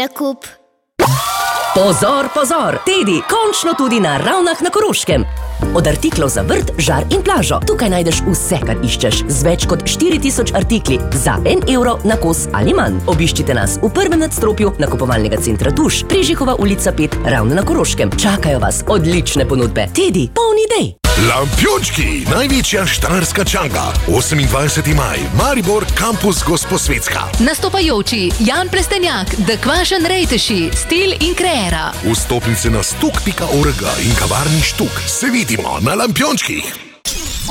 nakup. Pozor, pozor! Tedi, končno tudi na Ravnah na Koroškem. Od artiklov za vrt, žar in plažo. Tukaj najdeš vse, kar iščeš. Z več kot 4000 artikli za 1 evro na kos ali manj. Obiščite nas v prvem nadstropju nakupovalnega centra Tuš, Prižihova ulica 5, Ravne na Koroškem. Čakajo vas odlične ponudbe. Tedi, polni idej! Lampiončki, največja štajerska čanga. 28. maj, Maribor, kampus Gosposvetska. Nastopajoči Jan Plestenjak, The Kvašen Rejteši, Stil in Kreera. Vstopnice na stuk.org in kavarni Štuk. Se vidimo na Lampiončkih.